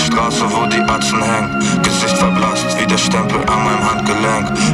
Straße, wo die Atzen hängen. Gesicht verblasst wie der Stempel an meinem Handgelenk.